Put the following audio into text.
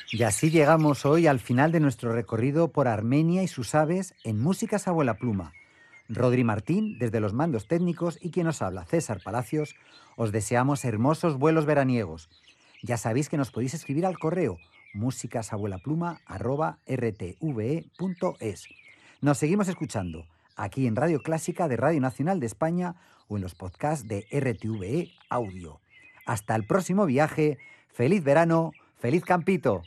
Y así llegamos hoy al final de nuestro recorrido por Armenia y sus aves en Músicas Abuela Pluma. Rodri Martín, desde los mandos técnicos, y quien os habla, César Palacios, os deseamos hermosos vuelos veraniegos. Ya sabéis que nos podéis escribir al correo musicasabuelapluma@rtve.es. Nos seguimos escuchando aquí en Radio Clásica de Radio Nacional de España o en los podcasts de RTVE Audio. Hasta el próximo viaje. ¡Feliz verano! ¡Feliz campito!